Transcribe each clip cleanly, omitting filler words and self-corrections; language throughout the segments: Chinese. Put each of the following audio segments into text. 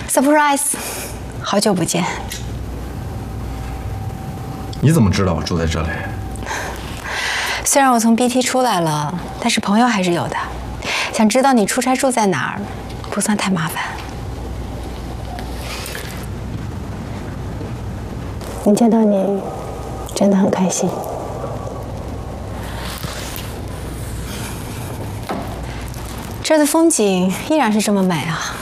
Surprise， 好久不见。 你怎么知道我住在这里？ 虽然我从 BT 出来了，但是朋友还是有的。想知道你出差住在哪儿，不算太麻烦。能见到你，真的很开心。这儿的风景依然是这么美啊！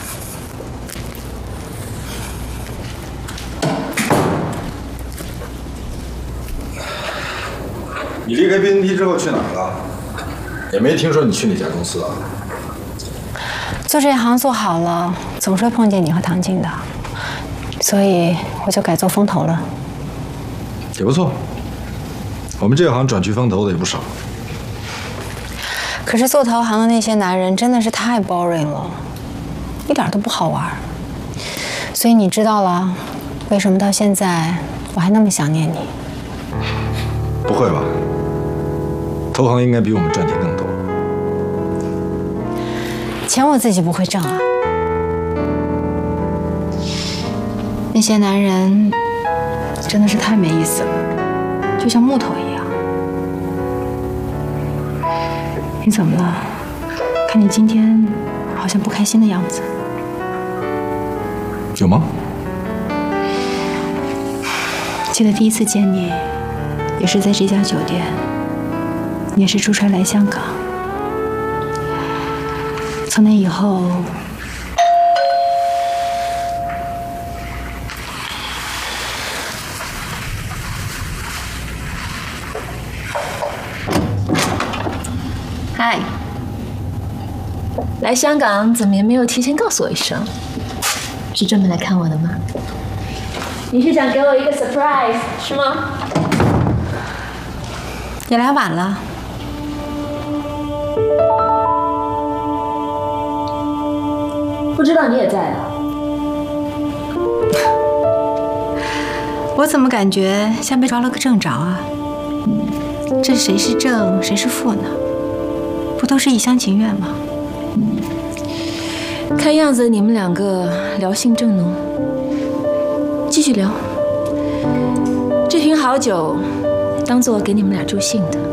你离开 BNT 之后去哪儿了？也没听说你去哪家公司啊？ 做这行做好了，总是会碰见你和唐静的，所以我就改做风投了。 也不错，我们这行转去风投的也不少。 可是做投行的那些男人真的是太 boring 了，一点都不好玩。所以你知道了，为什么到现在我还那么想念你？ 不会吧？投行应该比我们赚钱更多。 钱我自己不会挣啊。那些男人真的是太没意思了，就像木头一样。你怎么了？看你今天好像不开心的样子。 有吗？ 记得第一次见你，也是在这家酒店。你也是出差来香港。从那以后， 嗨，来香港怎么也没有提前告诉我一声？是专门来看我的吗？你是想给我一个 surprise 是吗？ 你来晚了。 不知道你也在啊？ 我怎么感觉像被抓了个正着啊？这谁是正谁是负呢？不都是一厢情愿吗？ 看样子你们两个聊性正浓，继续聊。这瓶好酒，当做给你们俩助兴的。